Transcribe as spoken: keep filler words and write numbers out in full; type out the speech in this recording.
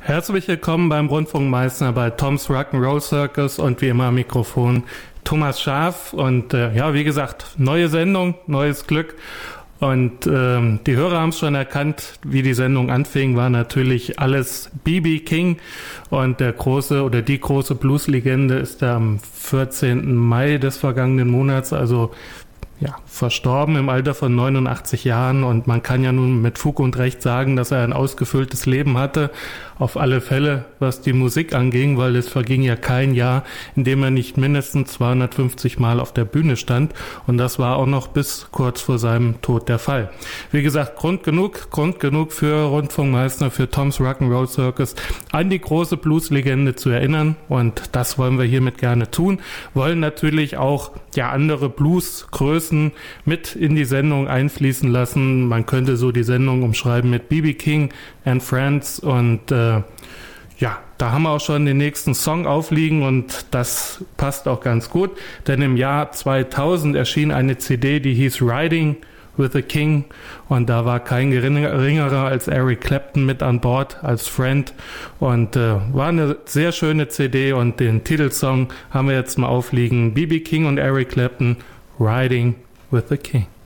Herzlich willkommen beim Rundfunkmeister bei Tom's Rock'n'Roll Circus und wie immer am Mikrofon Thomas Scharf. Und äh, ja, wie gesagt, neue Sendung, neues Glück. Und ähm, die Hörer haben es schon erkannt, wie die Sendung anfing, war natürlich alles B B King. Und der große oder die große Blues-Legende ist da am vierzehnten Mai des vergangenen Monats, also ja, verstorben im Alter von neunundachtzig Jahren. Und man kann ja nun mit Fug und Recht sagen, dass er ein ausgefülltes Leben hatte. Auf alle Fälle, was die Musik anging, weil es verging ja kein Jahr, in dem er nicht mindestens zweihundertfünfzig Mal auf der Bühne stand. Und das war auch noch bis kurz vor seinem Tod der Fall. Wie gesagt, Grund genug, Grund genug für Rundfunkmeister, für Tom's Rock'n'Roll Circus, an die große Blues-Legende zu erinnern. Und das wollen wir hiermit gerne tun. Wollen natürlich auch ja andere Blues-Größen mit in die Sendung einfließen lassen. Man könnte so die Sendung umschreiben mit B B King and Friends und äh, ja, da haben wir auch schon den nächsten Song aufliegen und das passt auch ganz gut, denn im Jahr zweitausend erschien eine C D, die hieß Riding with the King und da war kein geringerer als Eric Clapton mit an Bord als Friend und äh, war eine sehr schöne C D und den Titelsong haben wir jetzt mal aufliegen, B B King und Eric Clapton, Riding with the King.